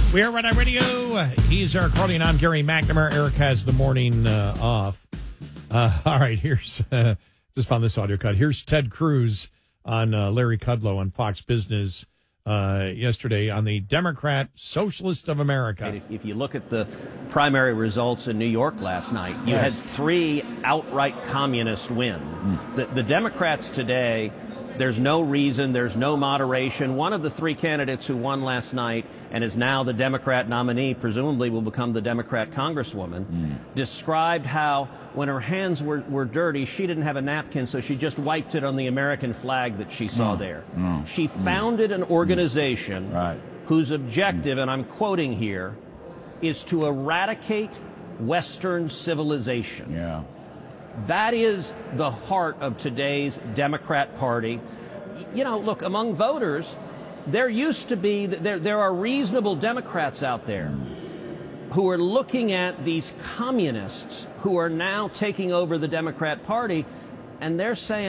We are Red Eye Radio. He's our accordion. I'm Gary McNamara. Eric has the morning off. All right, here's just found this audio cut. Here's Ted Cruz on Larry Kudlow on Fox Business yesterday on the Democrat Socialist of America. If you look at the primary results in New York last night, you had three outright communist win. The Democrats today, there's no reason, there's no moderation. One of the three candidates who won last night and is now the Democrat nominee, presumably will become the Democrat congresswoman, described how when her hands were dirty, she didn't have a napkin, so she just wiped it on the American flag that she saw there. She founded an organization whose objective, and I'm quoting here, is to eradicate Western civilization. Yeah. That is the heart of today's Democrat Party. You know, look, among voters, there used to be, there are reasonable Democrats out there who are looking at these communists who are now taking over the Democrat Party, and they're saying,